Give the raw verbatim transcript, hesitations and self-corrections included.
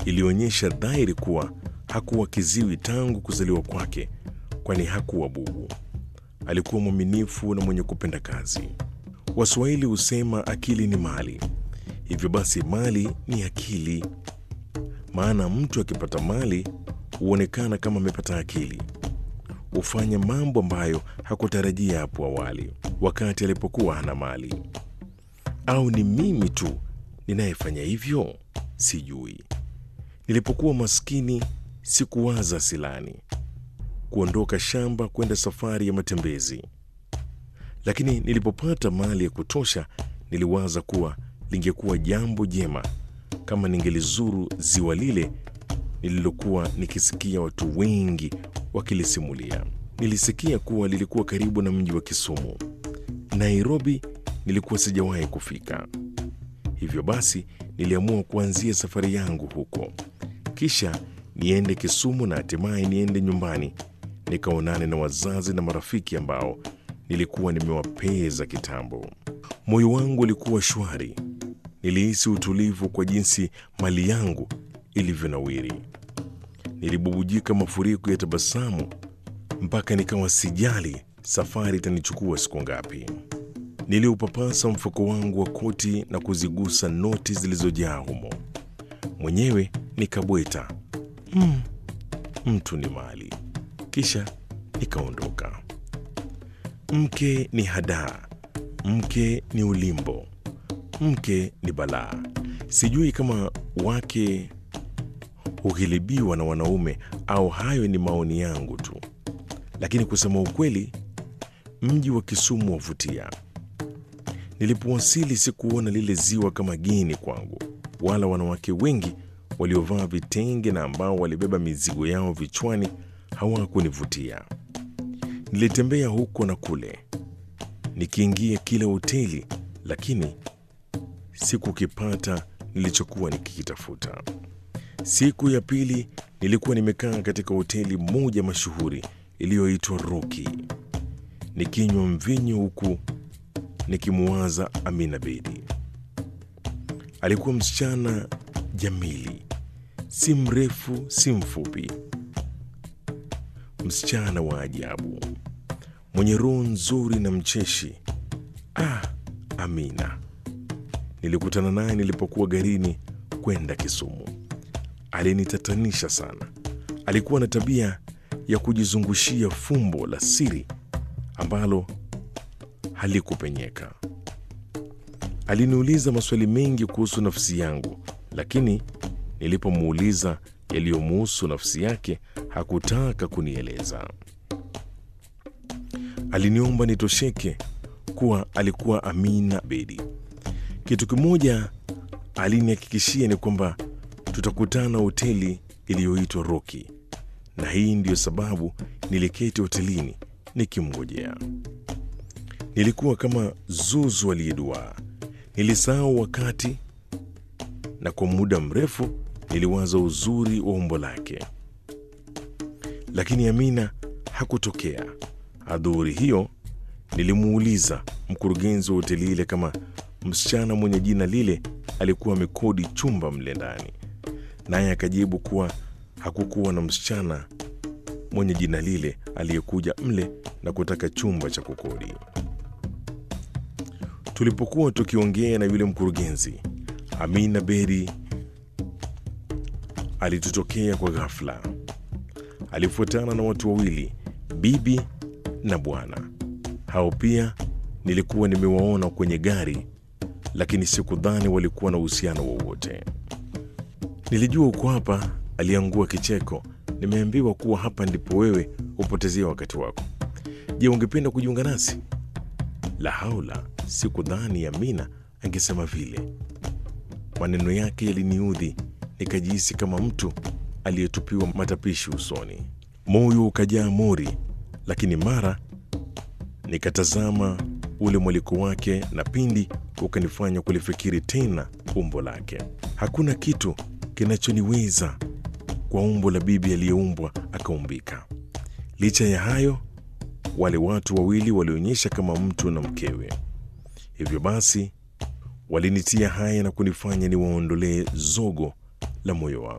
ilionyesha dhahiri kuwa hakuwa kiziwi tangu kuzaliwa kwake, kwani hakuwa bubu. Alikuwa mwaminifu na mwenye kupenda kazi. Waswahili husema akili ni mali, hivyo basi mali ni akili. Maana mtu akipata mali huonekana kama amepata akili, hufanya mambo ambayo hakutarajia hapo awali wakati alipokuwa hana mali. Au ni mimi tu ninayefanya hivyo? Sijui. Nilipokuwa maskini sikuwaza silani, kuondoka shamba kwenda safari ya matembezi, lakini nilipopata mali ya kutosha niliwaza kuwa lingekuwa jambo jema kama ningelizuru ziwa lile nililokuwa nikisikia watu wengi wakilisimulia. Nilisikia kuwa lilikuwa karibu na mji wa Kisumu. Nairobi nilikuwa sijawahi kufika, hivyo basi niliamua kuanzia safari yangu huko, kisha niende Kisumu na hatimaye niende nyumbani nikaonane na wazazi na marafiki ambao nilikuwa nimewapeza kitambo. Moyo wangu ulikuwa shwari. Nilihisi utulivu kwa jinsi mali yangu ilivyonawiri. Nilibubujika mafuriko ya tabasamu mpaka nikawa sijali safari itanichukua siku ngapi. Niliupapasa mfuko wangu wa koti na kuzigusa noti zilizojaa humo. Mwenyewe nikabweta, mm, mtu ni mali. Kisha nikaondoka. Mke ni hadaa, mke ni ulimbo, mke ni balaa. Sijui kama wake hughilibiwa na wanaume au hayo ni maoni yangu tu, lakini kusema ukweli, mji wa Kisumu wavutia. Nilipowasili sikuona lile ziwa kama geni kwangu, wala wanawake wengi waliovaa vitenge na ambao walibeba mizigo yao vichwani hawakunivutia. Nilitembea huko na kule, nikiingia kila hoteli, lakini sikukipata nilichokuwa nikikitafuta. Siku ya pili nilikuwa nimekaa katika hoteli moja mashuhuri iliyoitwa Roki, nikinywa mvinyo huku nikimuwaza Amina Bedi. Alikuwa msichana jamili, si mrefu si mfupi, msichana wa ajabu, mwenye roho nzuri na mcheshi. Ah, Amina! Nilikutana naye nilipokuwa garini kwenda Kisumu. Alinitatanisha sana. Alikuwa na tabia ya kujizungushia fumbo la siri ambalo halikupenyeka. Aliniuliza maswali mengi kuhusu nafsi yangu, lakini nilipomuuliza yaliyomuhusu nafsi yake hakutaka kunieleza. Aliniomba nitosheke kuwa alikuwa Amina Bedi. Kitu kimoja alinihakikishia ni kwamba tutakutana hoteli iliyoitwa Roki, na hii ndiyo sababu niliketi hotelini nikimngojea. Nilikuwa kama zuzu aliyeduaa. Nilisahau wakati, na kwa muda mrefu niliwaza uzuri wa umbo lake, lakini Amina hakutokea. Adhuhuri hiyo nilimuuliza mkurugenzi wa hoteli ile kama msichana mwenye jina lile alikuwa amekodi chumba mle ndani, naye akajibu kuwa hakukuwa na msichana mwenye jina lile aliyekuja mle na kutaka chumba cha kukodi. Tulipokuwa tukiongea na yule mkurugenzi, Amina Bedi alitutokea kwa ghafla. Alifuatana na watu wawili, bibi na bwana. Hao pia nilikuwa nimewaona kwenye gari, lakini sikudhani walikuwa na uhusiano wowote. Nilijua uko hapa, aliangua kicheko. Nimeambiwa kuwa hapa ndipo wewe hupotezea wakati wako. Je, ungependa kujiunga nasi? La haula, sikudhani Amina angesema vile. Maneno yake yaliniudhi, nikajihisi kama mtu aliyetupiwa matapishi usoni. Moyo ukajaa mori, lakini mara nikatazama ule mwaliko wake na pindi ukanifanya kulifikiri tena umbo lake. Hakuna kitu kinachoniweza kwa umbo la bibi aliyeumbwa akaumbika. Licha ya hayo, wale watu wawili walionyesha kama mtu na mkewe. Hivyo basi walinitia haya na kunifanya niwaondolee zogo la moyo wangu.